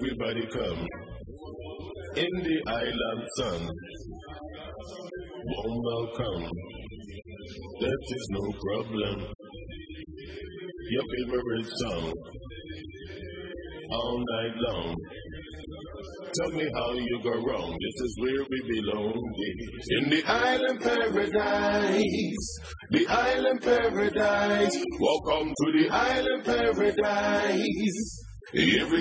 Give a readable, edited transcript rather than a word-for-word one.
everybody come. In the island sun, warm welcome. That is no problem. Your favorite song, all night long. Tell me how you go wrong. This is where we belong. In the island paradise. The island paradise. Welcome to the island paradise. Every